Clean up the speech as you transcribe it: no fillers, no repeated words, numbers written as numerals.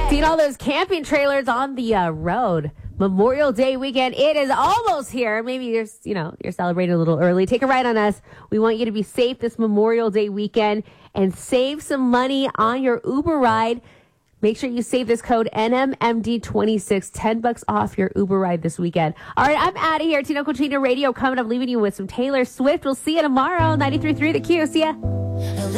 Seen all those camping trailers on the road. Memorial Day weekend. It is almost here. Maybe you're celebrating a little early. Take a ride on us. We want you to be safe this Memorial Day weekend and save some money on your Uber ride. Make sure you save this code NMMD26, $10 off your Uber ride this weekend. All right, I'm out of here. Tino Cochino Radio coming up, leaving you with some Taylor Swift. We'll see you tomorrow. 93.3 The Q. See ya.